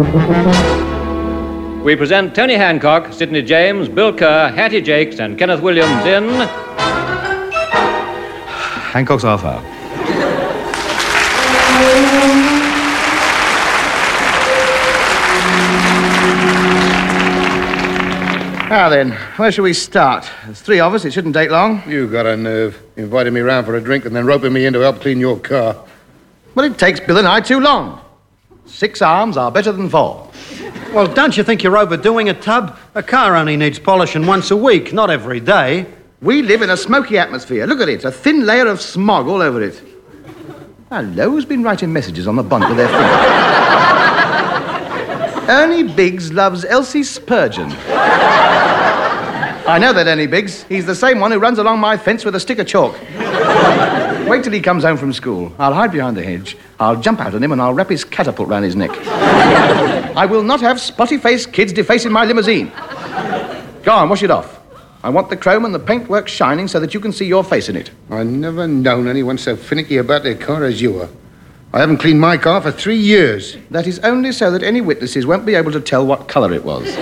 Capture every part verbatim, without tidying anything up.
We present Tony Hancock, Sidney James, Bill Kerr, Hattie Jakes, and Kenneth Williams in... Hancock's Half Hour. Now then, where shall we start? There's three of us, it shouldn't take long. You got a nerve. Inviting me round for a drink and then roping me in to help clean your car. Well, it takes Bill and I too long. Six arms are better than four. Well, don't you think you're overdoing it, Tub? A car only needs polishing once a week, not every day. We live in a smoky atmosphere. Look at it, a thin layer of smog all over it. Hello, who's been writing messages on the bonnet with their finger? Ernie Biggs loves Elsie Spurgeon. I know that Ernie Biggs. He's the same one who runs along my fence with a stick of chalk. Wait till he comes home from school. I'll hide behind the hedge. I'll jump out at him and I'll wrap his catapult round his neck. I will not have spotty-faced kids defacing my limousine. Go on, wash it off. I want the chrome and the paintwork shining so that you can see your face in it. I've never known anyone so finicky about their car as you are. I haven't cleaned my car for three years. That is only so that any witnesses won't be able to tell what colour it was.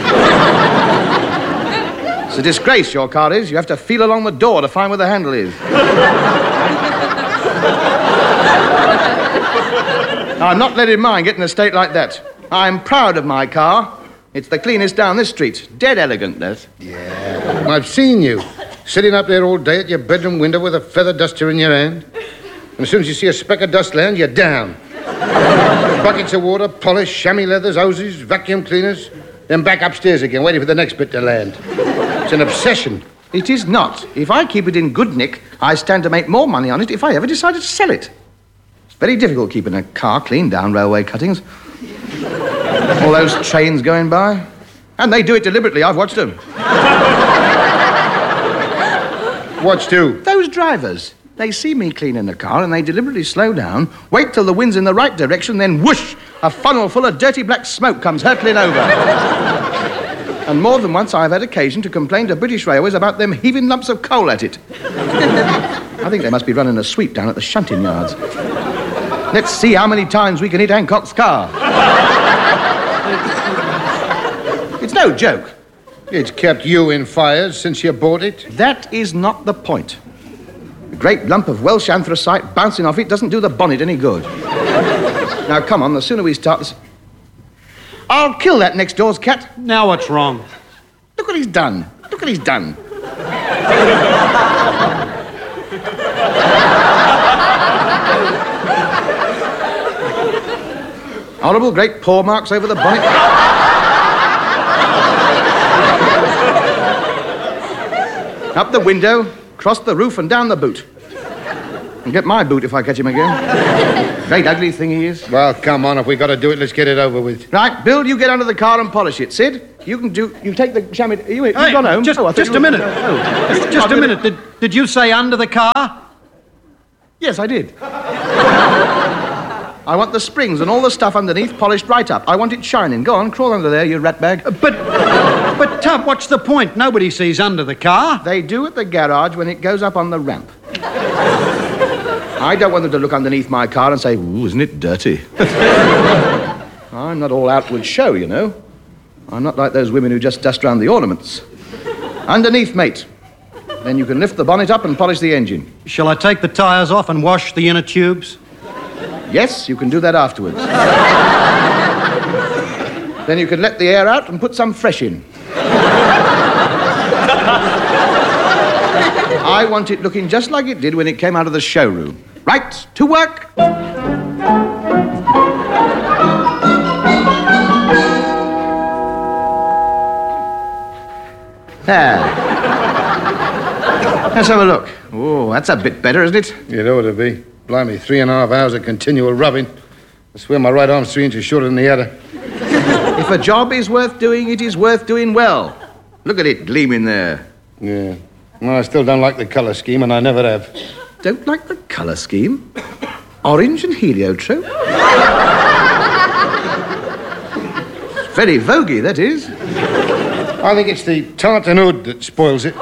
It's a disgrace, your car is. You have to feel along the door to find where the handle is. I'm not letting mine get in a state like that. I'm proud of my car. It's the cleanest down this street. Dead elegant, that. Yeah. I've seen you sitting up there all day at your bedroom window with a feather duster in your hand. And as soon as you see a speck of dust land, you're down. Buckets of water, polish, chamois leathers, hoses, vacuum cleaners, then back upstairs again, waiting for the next bit to land. It's an obsession. It is not. If I keep it in good nick, I stand to make more money on it if I ever decided to sell it. It's very difficult keeping a car clean down railway cuttings. All those trains going by. And they do it deliberately, I've watched them. Watched who? Those drivers. They see me cleaning the car and they deliberately slow down, wait till the wind's in the right direction, then whoosh, a funnel full of dirty black smoke comes hurtling over. And more than once I've had occasion to complain to British Railways about them heaving lumps of coal at it. I think they must be running a sweep down at the shunting yards. Let's see how many times we can hit Hancock's car. It's no joke. It's kept you in fires since you bought it. That is not the point. A great lump of Welsh anthracite bouncing off it doesn't do the bonnet any good. Now, come on, the sooner we start this... I'll kill that next door's cat. Now what's wrong? Look what he's done. Look what he's done. Horrible great paw marks over the bonnet. Up the window, across the roof and down the boot. And get my boot if I catch him again. Great ugly thing he is. Well, come on, if we got to do it, let's get it over with. Right, Bill, you get under the car and polish it. Sid, you can do... You take the chamois... You, you've Hey, gone home. Just, Oh, just you a were- minute. Oh. Just, just a minute. Did, did you say under the car? Yes, I did. I want the springs and all the stuff underneath polished right up. I want it shining. Go on, crawl under there, you ratbag. Uh, but, but, Tub, what's the point? Nobody sees under the car. They do at the garage when it goes up on the ramp. I don't want them to look underneath my car and say, ooh, isn't it dirty? I'm not all outward show, you know. I'm not like those women who just dust round the ornaments. Underneath, mate. Then you can lift the bonnet up and polish the engine. Shall I take the tyres off and wash the inner tubes? Yes, you can do that afterwards. Then you can let the air out and put some fresh in. I want it looking just like it did when it came out of the showroom. Right, to work. There. Let's have a look. Oh, that's a bit better, isn't it? It ought to be. Blimey, three and a half hours of continual rubbing. I swear my right arm's three inches shorter than the other. If a job is worth doing, it is worth doing well. Look at it gleaming there. Yeah. Well, I still don't like the colour scheme, and I never have. Don't like the colour scheme? Orange and heliotrope? Very voguey, that is. I think it's the tartan hood that spoils it.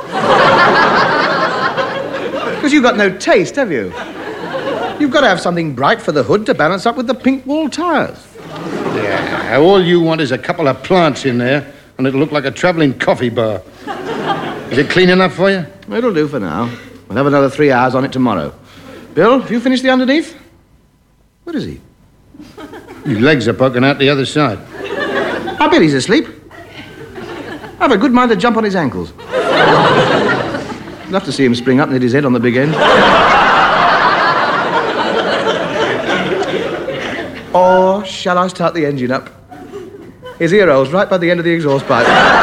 Because you've got no taste, have you? You've got to have something bright for the hood to balance up with the pink wall tyres. Yeah, Yeah, all you want is a couple of plants in there, and it'll look like a travelling coffee bar. Is it clean enough for you? It'll do for now. We'll have another three hours on it tomorrow. Bill, have you finished the underneath? What is he? His legs are poking out the other side. I bet he's asleep. I have a good mind to jump on his ankles. Love to see him spring up and hit his head on the big end. Or shall I start the engine up? His ear hole's right by the end of the exhaust pipe.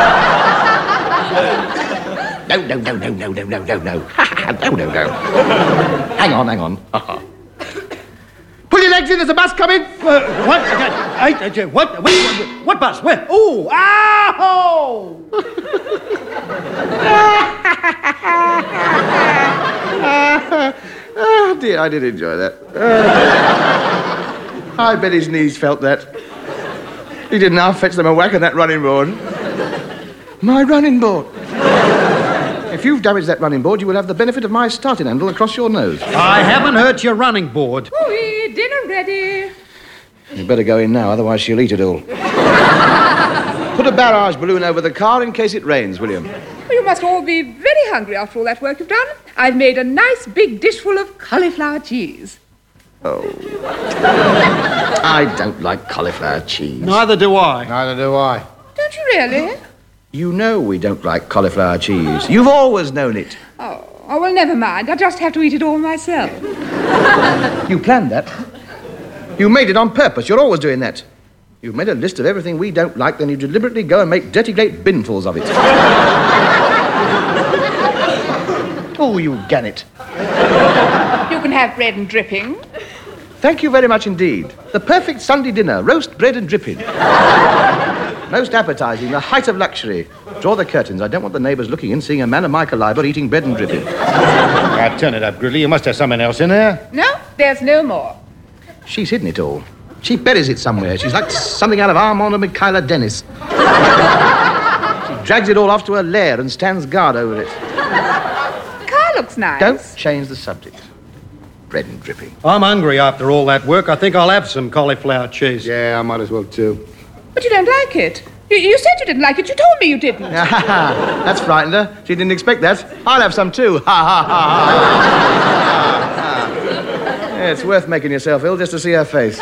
No, no, no, no, no, no, no, no, no. No, no, no. Hang on, hang on. Pull your legs in, there's a bus coming. Uh, what? I, I, I, what? What? What bus? Where? Oh! Ow! Oh, dear, I did enjoy that. Uh, I bet his knees felt that. He didn't half fetch them a whack on that running board. My running board. If you've damaged that running board, you will have the benefit of my starting handle across your nose. I haven't hurt your running board. Ooh, dinner ready. You better go in now, otherwise she'll eat it all. Put a barrage balloon over the car in case it rains, William. Well, you must all be very hungry after all that work you've done. I've made a nice big dish full of cauliflower cheese. Oh. I don't like cauliflower cheese. Neither do I. Neither do I. Don't you really? You know we don't like cauliflower cheese. You've always known it. Oh, oh, well, never mind. I just have to eat it all myself. You planned that. You made it on purpose. You're always doing that. You've made a list of everything we don't like, then you deliberately go and make dirty great binfuls of it. Oh, you gannet. You can have bread and dripping. Thank you very much indeed. The perfect Sunday dinner, roast bread and dripping. Most appetizing, the height of luxury. Draw the curtains. I don't want the neighbours looking in, seeing a man of my calibre eating bread and dripping. Now, turn it up, Gridley. You must have something else in there. No, there's no more. She's hidden it all. She buries it somewhere. She's like something out of Armand and Michaela Dennis. She drags it all off to her lair and stands guard over it. The car looks nice. Don't change the subject. Bread and dripping. I'm hungry after all that work. I think I'll have some cauliflower cheese. Yeah, I might as well, too. But you don't like it. You, you said you didn't like it. You told me you didn't. That's frightened her. She didn't expect that. I'll have some too. Ha, ha, ha, ha. Yeah, it's worth making yourself ill just to see her face.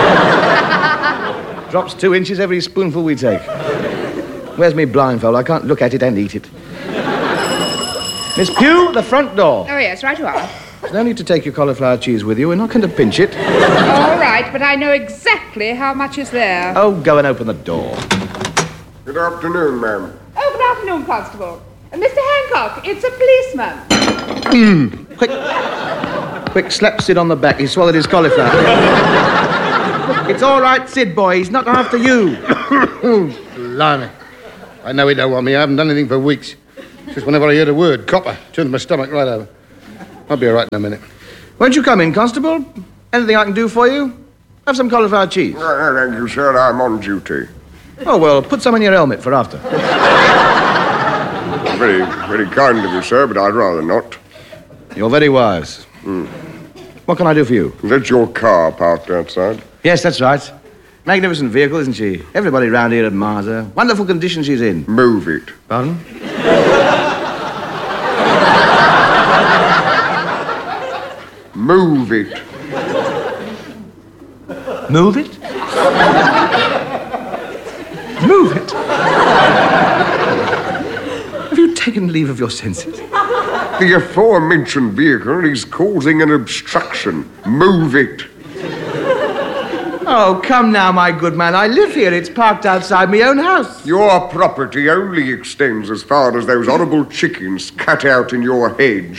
Drops two inches every spoonful we take. Where's me blindfold? I can't look at it and eat it. Miss Pugh, the front door. Oh, yes, right you are. There's no need to take your cauliflower cheese with you. We're not going to pinch it. All right, but I know exactly how much is there. Oh, go and open the door. Good afternoon, ma'am. Oh, good afternoon, Constable. Uh, Mister Hancock, it's a policeman. Quick. Quick, slap Sid on the back. He swallowed his cauliflower. It's all right, Sid, boy. He's not after you. Blimey. I know he don't want me. I haven't done anything for weeks. Just whenever I hear the word copper, turns my stomach right over. I'll be all right in a minute. Won't you come in, Constable? Anything I can do for you? Have some cauliflower cheese. Uh, thank you, sir. I'm on duty. Oh, well, put some in your helmet for after. Very, very kind of you, sir, but I'd rather not. You're very wise. Mm. What can I do for you? That's your car parked outside. Yes, that's right. Magnificent vehicle, isn't she? Everybody round here admires her. Wonderful condition she's in. Move it. Pardon? Move it. Move it? Move it? Have you taken leave of your senses? The aforementioned vehicle is causing an obstruction. Move it. Oh, come now, my good man. I live here. It's parked outside my own house. Your property only extends as far as those horrible chickens cut out in your hedge.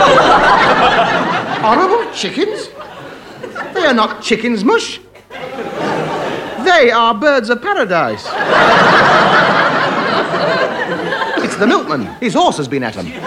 Horrible chickens? They are not chickens, Mush. They are birds of paradise. It's the milkman. His horse has been at him.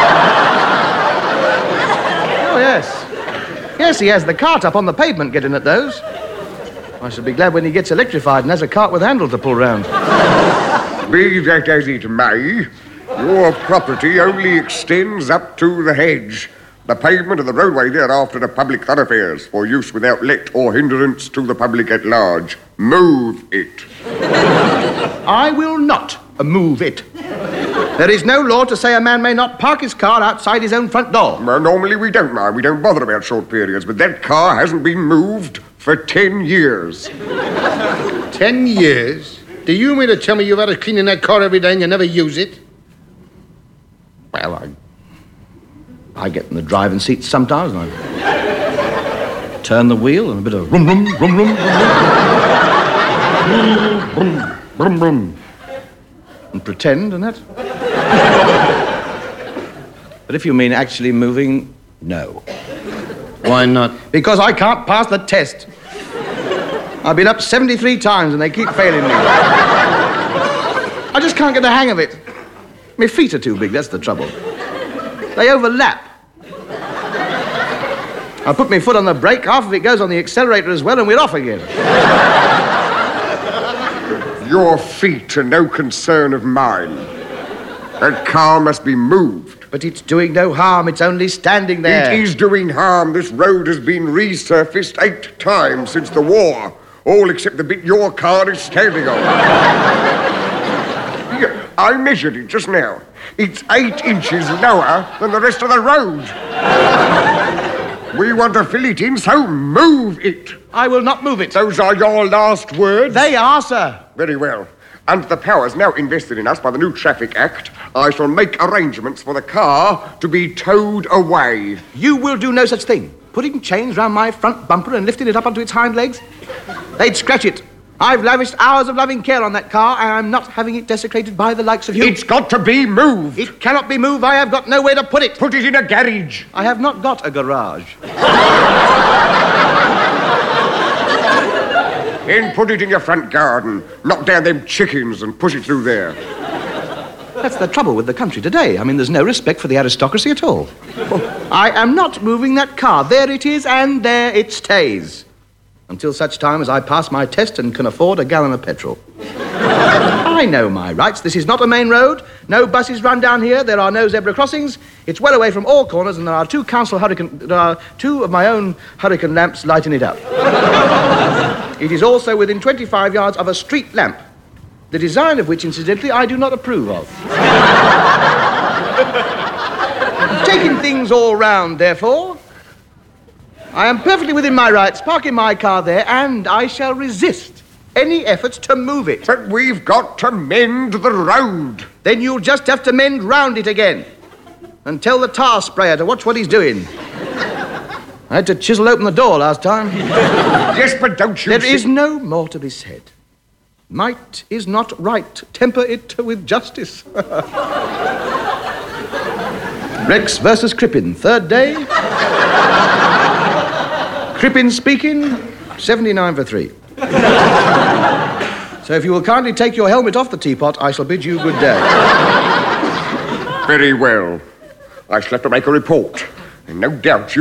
Oh, yes. Yes, he has the cart up on the pavement getting at those. I shall be glad when he gets electrified and has a cart with handle to pull round. Be that as it may, your property only extends up to the hedge. The pavement of the roadway thereafter to public thoroughfares for use without let or hindrance to the public at large. Move it. I will not move it. There is no law to say a man may not park his car outside his own front door. Well, normally we don't mind. We don't bother about short periods, but that car hasn't been moved for ten years. Ten years? Do you mean to tell me you've had to clean in that car every day and you never use it? Well, I... I get in the driving seat sometimes and I turn the wheel and a bit of rum, rum, rum, rum, rum, rum, rum, rum, and pretend and that. But if you mean actually moving, no. Why not? Because I can't pass the test. I've been up seventy-three times and they keep failing me. I just can't get the hang of it. My feet are too big, that's the trouble. They overlap. I put my foot on the brake, half of it goes on the accelerator as well, and we're off again. Your feet are no concern of mine. That car must be moved. But it's doing no harm, it's only standing there. It is doing harm. This road has been resurfaced eight times since the war, all except the bit your car is standing on. Yeah, I measured it just now. It's eight inches lower than the rest of the road. We want to fill it in, so move it. I will not move it. Those are your last words? They are, sir. Very well. Under the powers now invested in us by the new Traffic Act, I shall make arrangements for the car to be towed away. You will do no such thing. Putting chains round my front bumper and lifting it up onto its hind legs? They'd scratch it. I've lavished hours of loving care on that car, and I'm not having it desecrated by the likes of you. It's got to be moved. It cannot be moved. I have got nowhere to put it. Put it in a garage. I have not got a garage. Then put it in your front garden. Knock down them chickens and push it through there. That's the trouble with the country today. I mean, there's no respect for the aristocracy at all. I am not moving that car. There it is, and there it stays. Until such time as I pass my test and can afford a gallon of petrol. I know my rights. This is not a main road. No buses run down here. There are no zebra crossings. It's well away from all corners, and there are two council hurricane... There are two of my own hurricane lamps lighting it up. It is also within twenty-five yards of a street lamp, the design of which, incidentally, I do not approve of. Taking things all round, therefore, I am perfectly within my rights, parking my car there, and I shall resist any efforts to move it. But we've got to mend the road. Then you'll just have to mend round it again and tell the tar sprayer to watch what he's doing. I had to chisel open the door last time. Yes, but don't you There see... is no more to be said. Might is not right. Temper it with justice. Rex versus Crippen, third day. Crippen speaking, seventy-nine for three. So if you will kindly take your helmet off the teapot, I shall bid you good day. Very well. I shall have to make a report. And no doubt you